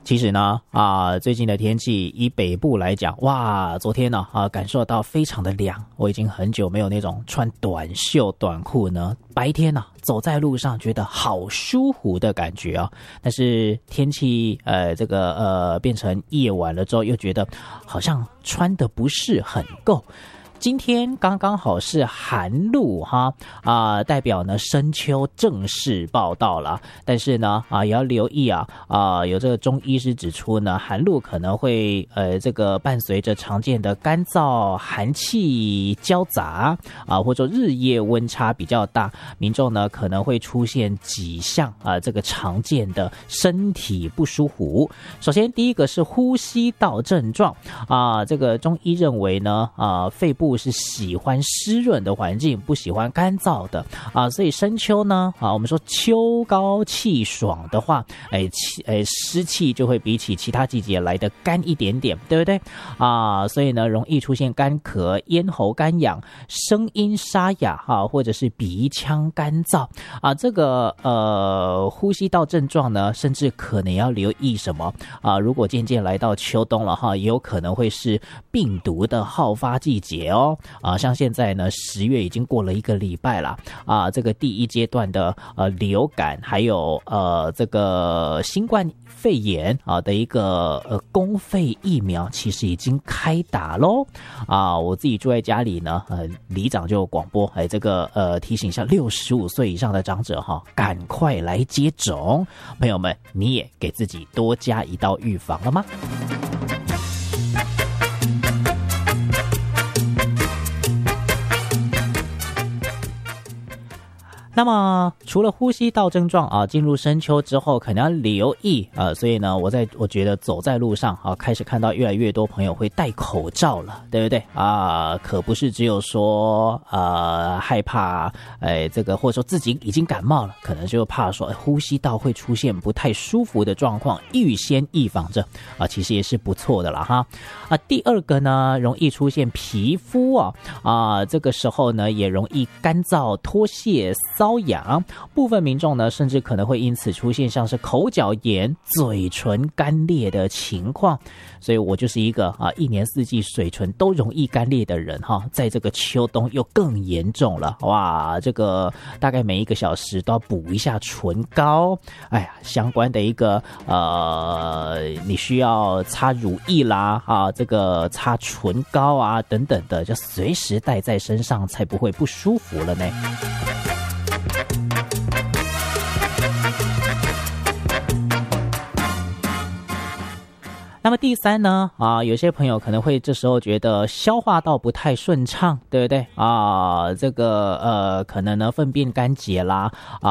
其实呢，最近的天气以北部来讲，哇，昨天呢，感受到非常的凉。我已经很久没有那种穿短袖短裤呢，白天呢，走在路上觉得好舒服的感觉啊。但是天气变成夜晚了之后，又觉得好像穿的不是很够。今天刚刚好是寒露哈代表呢深秋正式报到了，但是呢也要留意有这个中医师指出呢，寒露可能会伴随着常见的干燥、寒气交杂或者日夜温差比较大，民众呢可能会出现几项这个常见的身体不舒服。首先第一个是呼吸道症状这个中医认为呢肺部是喜欢湿润的环境，不喜欢干燥的所以深秋呢我们说秋高气爽的话，湿气就会比起其他季节来的干一点点，对不对所以呢容易出现干咳、咽喉干痒、声音沙哑或者是鼻腔干燥这个呼吸道症状呢，甚至可能要留意什么如果渐渐来到秋冬了也有可能会是病毒的好发季节哦像现在呢10月已经过了1个礼拜了这个第一阶段的流感还有这个新冠肺炎的一个公费疫苗其实已经开打咯我自己住在家里呢里长就广播提醒一下65岁以上的长者赶快来接种。朋友们，你也给自己多加一道预防了吗？那么除了呼吸道症状进入深秋之后可能要留意所以呢我觉得走在路上开始看到越来越多朋友会戴口罩了，对不对可不是只有说害怕或者说自己已经感冒了，可能就怕说呼吸道会出现不太舒服的状况，预先预防着其实也是不错的了哈第二个呢，容易出现皮肤这个时候呢也容易干燥、脱屑、瘙痒，部分民众呢甚至可能会因此出现像是口角炎、嘴唇干裂的情况。所以我就是一个一年四季嘴唇都容易干裂的人在这个秋冬又更严重了。哇，这个大概每1个小时都要补一下唇膏。相关的一个你需要擦乳液啦这个擦唇膏等等的，就随时带在身上，才不会不舒服了呢。那么第三呢有些朋友可能会这时候觉得消化道不太顺畅，对不对可能呢粪便干结啦